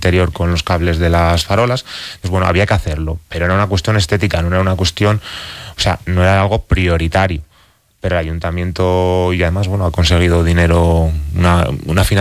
interior con los cables de las farolas. Pues bueno, había que hacerlo, pero era una cuestión estética, no era una cuestión, o sea, no era algo prioritario. Pero el ayuntamiento, y además, bueno, ha conseguido dinero, una financiación